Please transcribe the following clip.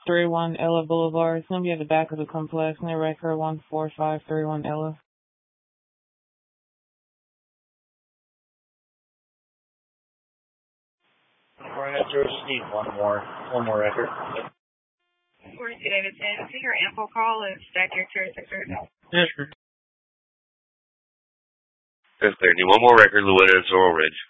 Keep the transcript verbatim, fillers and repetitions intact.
thirty-one Ella Boulevard. It's going to be at the back of the complex, near record one four five three one Ella. Alright, just need one more, one more record. Forty Davidson, see your ample call and stack your two six zero. Yes, sir. ten thirty, one more record, Louetta and Sorrel Ridge.